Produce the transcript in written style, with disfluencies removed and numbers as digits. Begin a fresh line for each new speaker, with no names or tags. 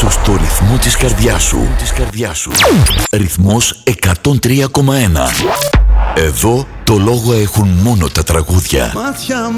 αμέσως στο ρυθμό της καρδιάς σου. Ρυθμός 103,1. Εδώ το λόγο έχουν μόνο τα τραγούδια.